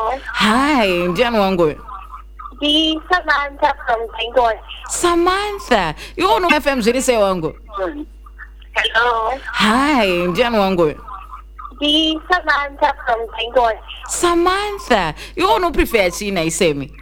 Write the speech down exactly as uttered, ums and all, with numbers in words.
Hi, njani wangu? Di Samantha from Kingdom. Samantha, you know F M zilise wangu. Hello. Hi, njani wangu? Di Samantha from Kingdom. Samantha, you know prefer china isemi.